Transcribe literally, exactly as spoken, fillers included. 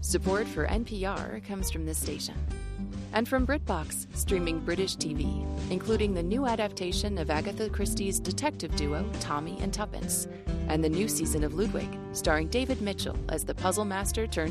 Support for N P R comes from this station. And from BritBox, streaming British T V, including the new adaptation of Agatha Christie's detective duo Tommy and Tuppence, and the new season of Ludwig, starring David Mitchell as the puzzle master turned